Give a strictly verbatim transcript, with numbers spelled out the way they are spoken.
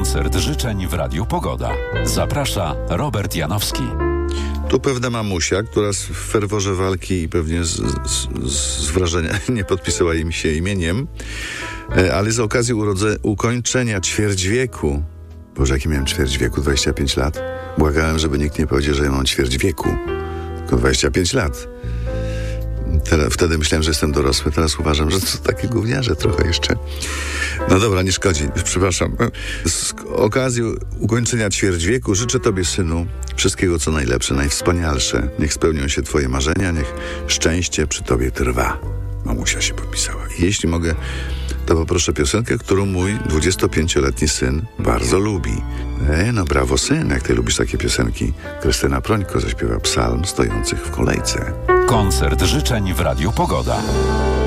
Koncert życzeń w Radiu Pogoda. Zaprasza Robert Janowski. Tu pewna mamusia, która w ferworze walki i pewnie z, z, z wrażenia nie podpisała im się imieniem, ale z okazji urodze, ukończenia ćwierć wieku, Boże, jaki miałem ćwierć wieku, dwadzieścia pięć lat, błagałem, żeby nikt nie powiedział, że ja mam ćwierć wieku, tylko dwadzieścia pięć lat. Teraz, wtedy myślałem, że jestem dorosły, teraz uważam, że to takie gówniarze trochę jeszcze. No dobra, nie szkodzi, przepraszam. Z okazji ukończenia ćwierć wieku życzę Tobie, synu, wszystkiego co najlepsze, najwspanialsze. Niech spełnią się Twoje marzenia, niech szczęście przy Tobie trwa. Mamusia się podpisała. I jeśli mogę, to poproszę piosenkę, którą mój dwudziestopięcioletni syn bardzo lubi. E, no brawo, syn, jak Ty lubisz takie piosenki. Krystyna Prońko zaśpiewa psalm stojących w kolejce. Koncert życzeń w Radiu Pogoda.